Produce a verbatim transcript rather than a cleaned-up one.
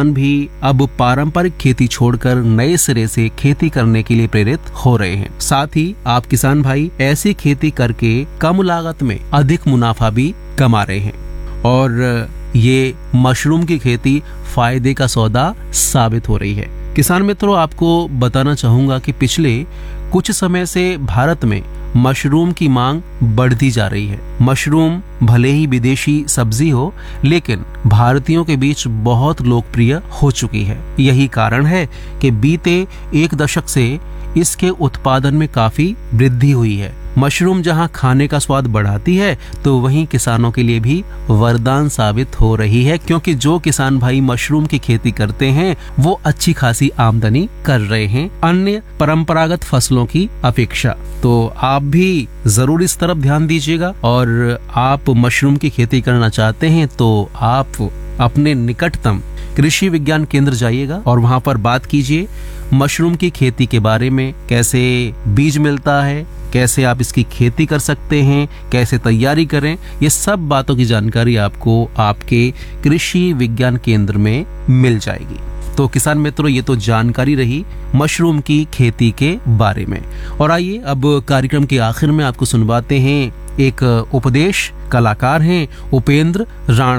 भी अब पारंपरिक खेती छोड़कर नए सिरे से खेती करने के लिए प्रेरित हो रहे हैं। साथ ही आप किसान भाई ऐसी खेती करके कम लागत में अधिक मुनाफा भी कमा रहे हैं और ये मशरूम की खेती फायदे का सौदा साबित हो रही है। किसान मित्रों, आपको बताना चाहूंगा कि पिछले कुछ समय से भारत में मशरूम की मांग बढ़ती जा रही है। मशरूम भले ही विदेशी सब्जी हो, लेकिन भारतीयों के बीच बहुत लोकप्रिय हो चुकी है। यही कारण है कि बीते एक दशक से इसके उत्पादन में काफी वृद्धि हुई है। मशरूम जहां खाने का स्वाद बढ़ाती है, तो वहीं किसानों के लिए भी वरदान साबित हो रही है, क्योंकि जो किसान भाई मशरूम की खेती करते हैं वो अच्छी खासी आमदनी कर रहे हैं अन्य परंपरागत फसलों की अपेक्षा। तो आप भी जरूर इस तरफ ध्यान दीजिएगा और आप मशरूम की खेती करना चाहते हैं तो आप अपने निकटतम कृषि विज्ञान केंद्र जाइएगा और वहां पर बात कीजिए मशरूम की खेती के बारे में, कैसे बीज मिलता है, कैसे आप इसकी खेती कर सकते हैं, कैसे तैयारी करें। ये सब बातों की जानकारी आपको आपके कृषि विज्ञान केंद्र में मिल जाएगी। तो किसान मित्रों, ये तो जानकारी रही मशरूम की खेती के बारे में। और आइए अब कार्यक्रम के आखिर में आपको सुनवाते हैं एक उपदेश। कलाकार हैं उपेंद्र राणा।